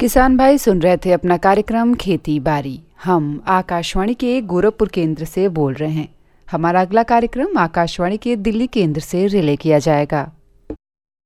किसान भाई सुन रहे थे अपना कार्यक्रम खेती बारी। हम आकाशवाणी के गोरखपुर केंद्र से बोल रहे हैं। हमारा अगला कार्यक्रम आकाशवाणी के दिल्ली केंद्र से रिले किया जाएगा।